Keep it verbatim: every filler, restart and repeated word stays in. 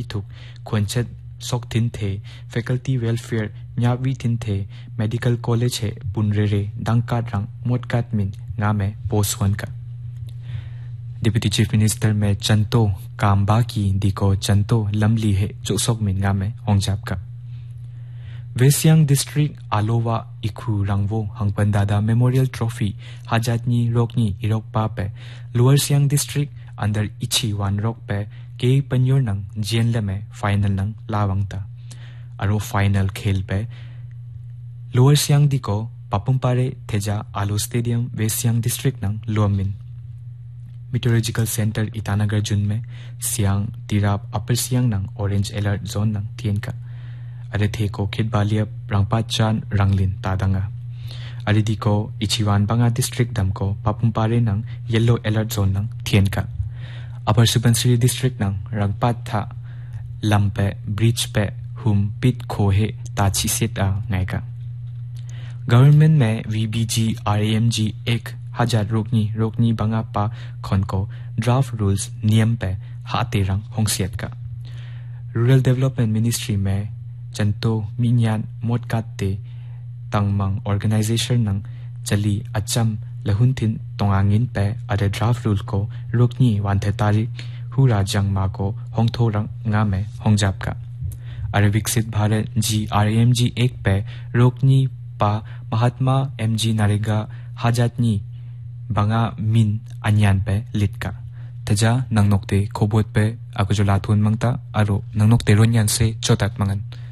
thuk khonchet sok tin the faculty welfare nyawi tin the medical college he punrere dangkat rang motkat min nga me post one ka Deputy Chief Minister में चंतो कामबा की दिको चंतो लमली है चुसोक मिंगा में होंगजाब का वेस्यांग district आलोवा इखु रंगवो हंगपंदादा memorial trophy हाजातनी रोकनी इरोक पापे lower Siang district अंदर इची one रोक पे के पंयोर नंग जेनले में फाइनल नंग लावंगता अरो फाइनल खेल पे लोअर सियांग दिको पापुमपारे थेजा आलो स्टेडियम वेस्यांग डिस्ट्रिक्ट नंग लोमिन Meteorological Center Itanagar Jun में सियांग तिराप अपर सियांग नंग ऑरेंज अलर्ट जोन नंग थियन का अरे थे को खिद बालिया रंगपा चान रंगलिन तादंगा अरे दी को इचिवान बंगा डिस्ट्रिक्ट दम को पापुमपारे नंग येलो अलर्ट जोन नंग थियन का अपर सुबनसिरी डिस्ट्रिक्ट नंग रंगपा था लंपे ब्रिज पे हुम पिट खोहे ताची सेता नायका गवर्नमेंट में V B G R A M G एक हजार रोकनी रोकनी बंगा पा खन को ड्राफ्ट रूल्स नियम पे हाथे रंग होंगसियत का रूरल डेवलपमेंट मिनिस्ट्री में चंतो मिन्यान मोटकाते तंगमंग ऑर्गेनाइजेशन नंग चली अचम लहुनथिन तोंगांगिन पे अदे ड्राफ्ट रूल को रोकनी वांथे तारीख हुरा जंग मा को होंगथो रंग nga में होंगजाब का अरे विकसित Bharat G R A M G एक पे रोकनी पा महात्मा M G नरेगा हाजातनी बंगा मिन अन्यान पे लिटका तजा नंगनोकते खोबोत पे अकुजुला थोन मंगता अरो नंगनोकते रोन्यान से चोतात मंगन